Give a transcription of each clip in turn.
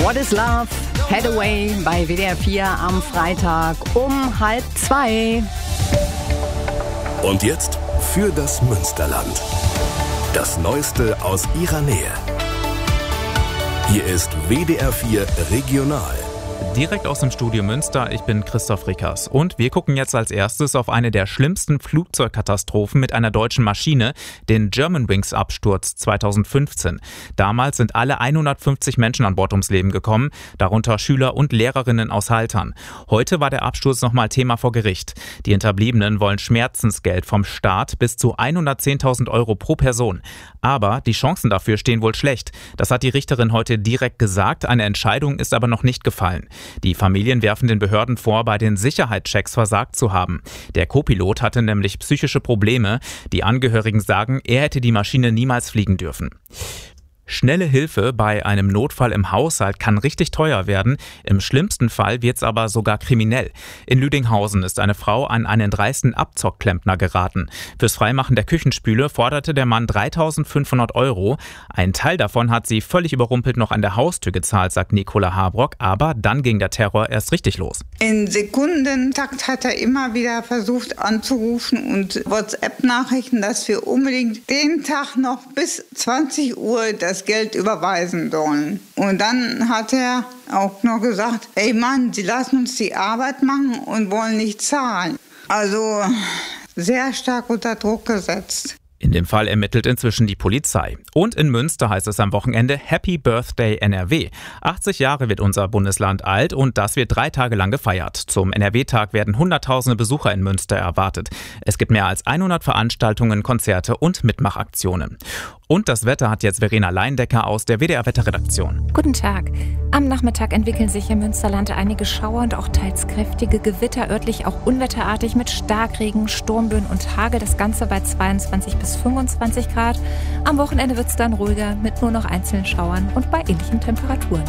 What is Love? Hathaway bei WDR 4 am Freitag um 1:30. Und jetzt für das Münsterland. Das Neueste aus ihrer Nähe. Hier ist WDR 4 Regional. Direkt aus dem Studio Münster, ich bin Christoph Rickers und wir gucken jetzt als erstes auf eine der schlimmsten Flugzeugkatastrophen mit einer deutschen Maschine, den Germanwings-Absturz 2015. Damals sind alle 150 Menschen an Bord ums Leben gekommen, darunter Schüler und Lehrerinnen aus Haltern. Heute war der Absturz nochmal Thema vor Gericht. Die Hinterbliebenen wollen Schmerzensgeld vom Staat bis zu 110.000 Euro pro Person. Aber die Chancen dafür stehen wohl schlecht. Das hat die Richterin heute direkt gesagt, eine Entscheidung ist aber noch nicht gefallen. Die Familien werfen den Behörden vor, bei den Sicherheitschecks versagt zu haben. Der Co-Pilot hatte nämlich psychische Probleme. Die Angehörigen sagen, er hätte die Maschine niemals fliegen dürfen. Schnelle Hilfe bei einem Notfall im Haushalt kann richtig teuer werden. Im schlimmsten Fall wird's aber sogar kriminell. In Lüdinghausen ist eine Frau an einen dreisten Abzockklempner geraten. Fürs Freimachen der Küchenspüle forderte der Mann 3.500 Euro. Ein Teil davon hat sie völlig überrumpelt noch an der Haustür gezahlt, sagt Nicola Habrock. Aber dann ging der Terror erst richtig los. In Sekundentakt hat er immer wieder versucht anzurufen und WhatsApp-Nachrichten, dass wir unbedingt den Tag noch bis 20 Uhr das Geld überweisen sollen. Und dann hat er auch noch gesagt, ey Mann, Sie lassen uns die Arbeit machen und wollen nicht zahlen. Also sehr stark unter Druck gesetzt. In dem Fall ermittelt inzwischen die Polizei. Und in Münster heißt es am Wochenende Happy Birthday NRW. 80 Jahre wird unser Bundesland alt und das wird 3 Tage lang gefeiert. Zum NRW-Tag werden Hunderttausende Besucher in Münster erwartet. Es gibt mehr als 100 Veranstaltungen, Konzerte und Mitmachaktionen. Und das Wetter hat jetzt Verena Leindecker aus der WDR-Wetterredaktion. Guten Tag. Am Nachmittag entwickeln sich im Münsterland einige Schauer und auch teils kräftige Gewitter, örtlich auch unwetterartig mit Starkregen, Sturmböen und Hagel. Das Ganze bei 22 bis 25 Grad. Am Wochenende wird es dann ruhiger mit nur noch einzelnen Schauern und bei ähnlichen Temperaturen.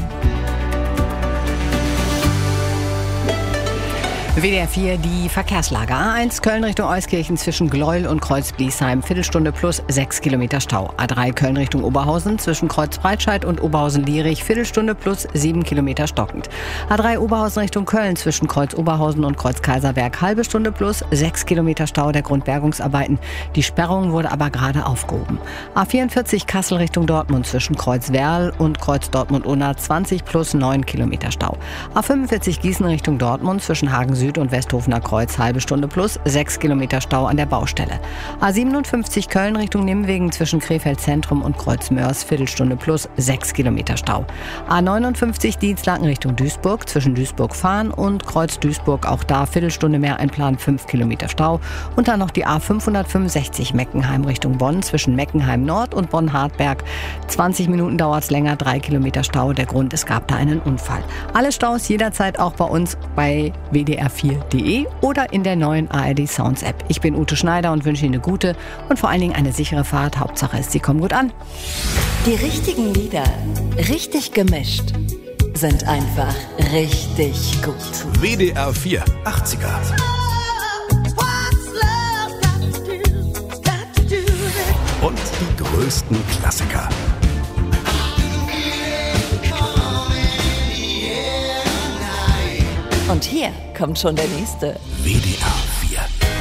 WDR 4, die Verkehrslage. A1 Köln Richtung Euskirchen zwischen Gleuel und Kreuz-Bliesheim, Viertelstunde plus 6 Kilometer Stau. A3 Köln Richtung Oberhausen zwischen Kreuz-Breitscheid und Oberhausen-Lierich, Viertelstunde plus 7 Kilometer stockend. A3 Oberhausen Richtung Köln zwischen Kreuz-Oberhausen und Kreuz-Kaiserberg, halbe Stunde plus 6 Kilometer Stau der Grundbergungsarbeiten. Die Sperrung wurde aber gerade aufgehoben. A44 Kassel Richtung Dortmund zwischen Kreuz-Werl und Kreuz-Dortmund-Unna, 20 plus 9 Kilometer Stau. A45 Gießen Richtung Dortmund zwischen Hagen Süd und Westhofener Kreuz, halbe Stunde plus 6 Kilometer Stau an der Baustelle. A57 Köln Richtung Nimwegen zwischen Krefeld Zentrum und Kreuz-Mörs, Viertelstunde plus 6 Kilometer Stau. A59 Dienstlaken Richtung Duisburg zwischen Duisburg-Fahn und Kreuz-Duisburg, auch da Viertelstunde mehr einplanen, 5 Kilometer Stau. Und dann noch die A565 Meckenheim Richtung Bonn zwischen Meckenheim Nord und Bonn-Hartberg. 20 Minuten dauert es länger, 3 Kilometer Stau. Der Grund, es gab da einen Unfall. Alle Staus jederzeit auch bei uns bei WDR4.de oder in der neuen ARD Sounds App. Ich bin Ute Schneider und wünsche Ihnen eine gute und vor allen Dingen eine sichere Fahrt. Hauptsache ist, Sie kommen gut an. Die richtigen Lieder, richtig gemischt, sind einfach richtig gut. WDR 4 80er. Und die größten Klassiker. Und hier kommt schon der nächste. WDR